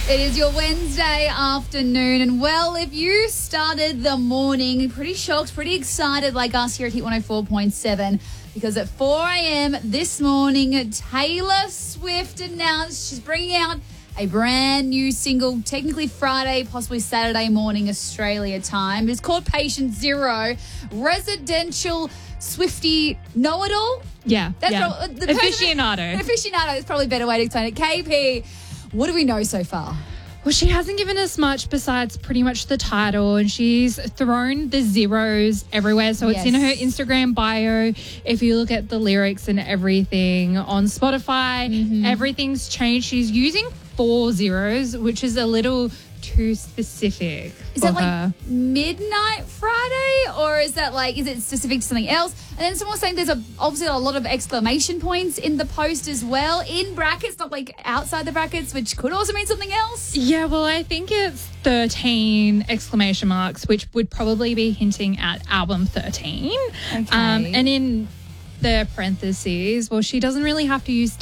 It is your Wednesday afternoon, and well, if you started the morning pretty shocked, pretty excited like us here at Hit 104.7, because at 4 a.m. this morning, Taylor Swift announced she's bringing out a brand new single, technically Friday, possibly Saturday morning Australia time. It's called Patient Zero, residential Swiftie know-it-all. Yeah, That's yeah. the Aficionado. Aficionado is probably a better way to explain it. KP, what do we know so far? Well, she hasn't given us much besides pretty much the title, and she's thrown the zeros everywhere. So it's in her Instagram bio. If you look at the lyrics and everything on Spotify, everything's changed. She's using 4 zeros, which is a little too specific. Is for that her. like Midnight Friday, or is it specific to something else? And then someone was saying there's obviously a lot of exclamation points in the post as well, in brackets, not like outside the brackets, which could also mean something else. Yeah, well, I think it's 13 exclamation marks, which would probably be hinting at album 13. Okay. And in the parentheses, well, she doesn't really have to use